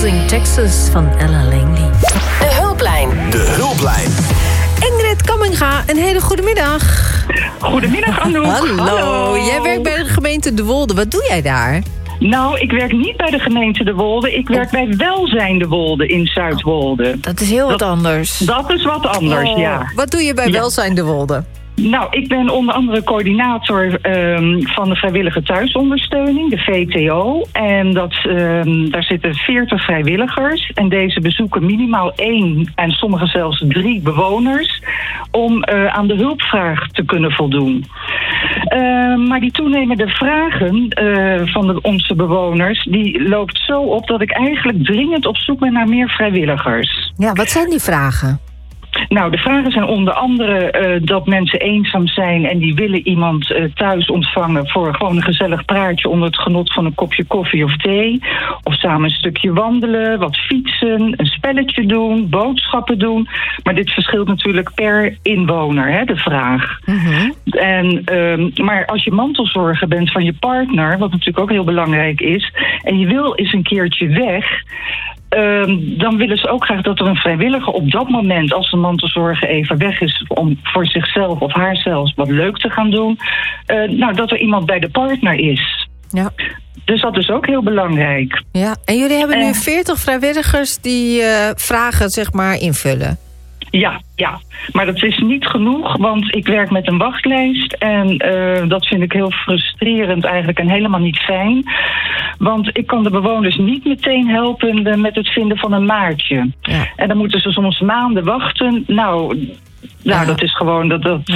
Losing Texas van Ella Langley. De hulplijn. Ingrid Kamminga, een hele goede middag. Goedemiddag, Anouk. Hallo. Jij werkt bij de gemeente De Wolde. Wat doe jij daar? Nou, ik werk niet bij de gemeente De Wolde. Ik werk bij Welzijn De Wolde in Zuidwolde. Dat is heel wat anders. Dat is wat anders, ja. Wat doe je bij Welzijn De Wolde? Nou, ik ben onder andere coördinator van de vrijwillige thuisondersteuning, de VTO. En daar zitten 40 vrijwilligers. En deze bezoeken minimaal 1 en sommigen zelfs 3 bewoners om aan de hulpvraag te kunnen voldoen. Maar die toenemende vragen van onze bewoners, die loopt zo op dat ik eigenlijk dringend op zoek ben naar meer vrijwilligers. Ja, wat zijn die vragen? Nou, de vragen zijn onder andere dat mensen eenzaam zijn en die willen iemand thuis ontvangen voor gewoon een gezellig praatje onder het genot van een kopje koffie of thee. Of samen een stukje wandelen, wat fietsen, een spelletje doen, boodschappen doen. Maar dit verschilt natuurlijk per inwoner, hè, de vraag. Mm-hmm. Maar als je mantelzorger bent van je partner, wat natuurlijk ook heel belangrijk is, en je wil eens een keertje weg, dan willen ze ook graag dat er een vrijwilliger op dat moment, als de mantelzorger even weg is om voor zichzelf of haarzelf wat leuk te gaan doen, dat er iemand bij de partner is. Ja. Dus dat is ook heel belangrijk. Ja, en jullie hebben nu 40 vrijwilligers die vragen, zeg maar, invullen. Ja, maar dat is niet genoeg, want ik werk met een wachtlijst en dat vind ik heel frustrerend eigenlijk en helemaal niet fijn. Want ik kan de bewoners niet meteen helpen met het vinden van een maatje. Ja. En dan moeten ze soms maanden wachten. Nou, dat is gewoon,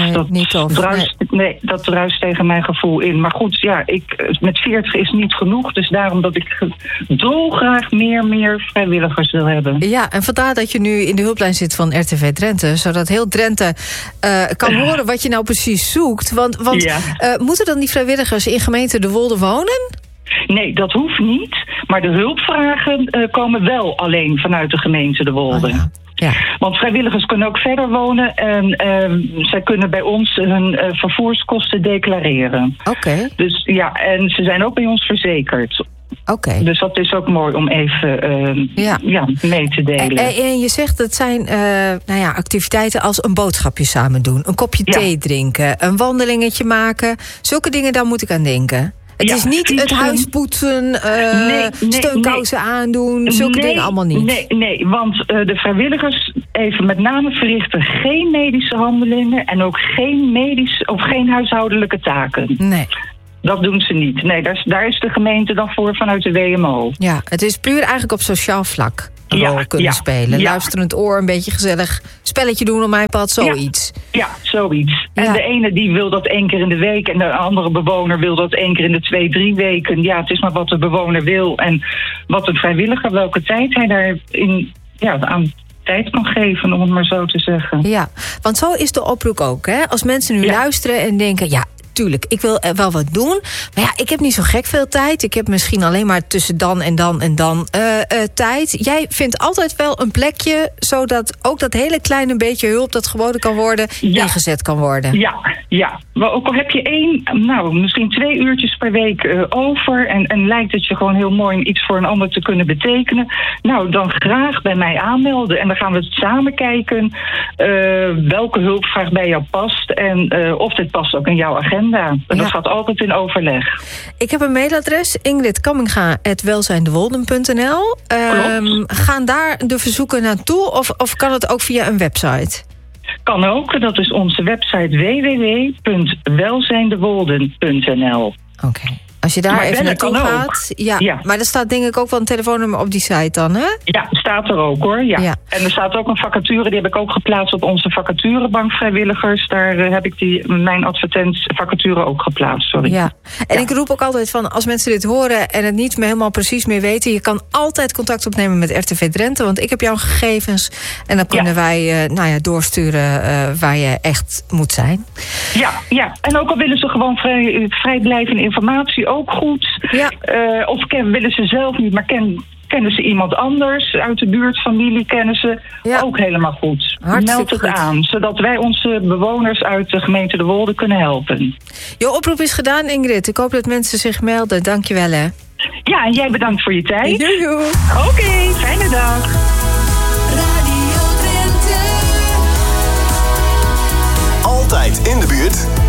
dat druist tegen mijn gevoel in. Maar goed, met 40 is niet genoeg. Dus daarom dat ik dolgraag meer vrijwilligers wil hebben. Ja, en vandaar dat je nu in de hulplijn zit van RTV Drenthe. Zodat heel Drenthe kan horen wat je nou precies zoekt. Want moeten dan die vrijwilligers in gemeente De Wolde wonen? Nee, dat hoeft niet. Maar de hulpvragen komen wel alleen vanuit de gemeente De Wolde. Oh ja. Ja. Want vrijwilligers kunnen ook verder wonen en zij kunnen bij ons hun vervoerskosten declareren. Oké. Dus en ze zijn ook bij ons verzekerd. Oké. Dus dat is ook mooi om even mee te delen. En je zegt dat zijn activiteiten als een boodschapje samen doen, een kopje thee drinken, een wandelingetje maken. Zulke dingen, daar moet ik aan denken. Het is niet het huis poetsen, steunkousen aandoen, zulke dingen allemaal niet. Nee, want de vrijwilligers even met name verrichten geen medische handelingen en ook geen huishoudelijke taken. Nee. Dat doen ze niet. Nee, daar is de gemeente dan voor vanuit de WMO. Ja, het is puur eigenlijk op sociaal vlak een rol kunnen spelen. Ja. Luisterend oor, een beetje gezellig spelletje doen op mijn pad, zoiets. Ja, zoiets. Ja. En de ene die wil dat 1 keer in de week en de andere bewoner wil dat 1 keer in de 2-3 weken. Ja, het is maar wat de bewoner wil en wat een vrijwilliger, welke tijd hij daarin aan tijd kan geven, om het maar zo te zeggen. Ja, want zo is de oproep ook, hè? Als mensen nu luisteren en denken, tuurlijk, ik wil wel wat doen. Maar ik heb niet zo gek veel tijd. Ik heb misschien alleen maar tussen dan en dan tijd. Jij vindt altijd wel een plekje, zodat ook dat hele kleine beetje hulp dat geboden kan worden, ingezet kan worden. Ja. Maar ook al heb je misschien 2 uurtjes per week over en lijkt het je gewoon heel mooi iets voor een ander te kunnen betekenen. Nou, dan graag bij mij aanmelden en dan gaan we samen kijken welke hulpvraag bij jou past en of dit past ook in jouw agenda. En dat gaat altijd in overleg. Ik heb een mailadres, ingridkamminga@welzijndewolden.nl. Gaan daar de verzoeken naartoe of kan het ook via een website? Kan ook, dat is onze website www.welzijndewolden.nl. Oké. Als je daar even naartoe gaat. Ja, maar er staat denk ik ook wel een telefoonnummer op die site dan, hè? Ja, staat er ook hoor. Ja. En er staat ook een vacature, die heb ik ook geplaatst op onze vacaturebank vrijwilligers. Daar heb ik mijn vacature ook geplaatst, sorry. Ja. En ik roep ook altijd van, als mensen dit horen en het niet meer helemaal precies meer weten, je kan altijd contact opnemen met RTV Drenthe, want ik heb jouw gegevens en dan kunnen wij doorsturen waar je echt moet zijn. Ja. En ook al willen ze gewoon vrijblijvende informatie, ook goed. Ja. Of willen ze zelf niet, maar kennen ze iemand anders uit de buurt, familie, kennen ze ook helemaal goed. Meld het aan, zodat wij onze bewoners uit de gemeente De Wolde kunnen helpen. Je oproep is gedaan, Ingrid. Ik hoop dat mensen zich melden. Dank je wel, hè. Ja, en jij bedankt voor je tijd. Joejoe. Oké, fijne dag. Radio Drenthe. Altijd in de buurt.